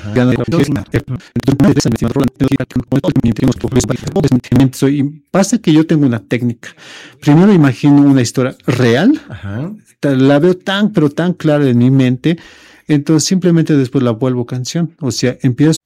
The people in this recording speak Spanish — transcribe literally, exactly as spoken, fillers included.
Y pasa que yo tengo una técnica. Primero imagino una historia real, Ajá. la veo tan, pero tan clara en mi mente, entonces simplemente después la vuelvo canción. O sea, empiezo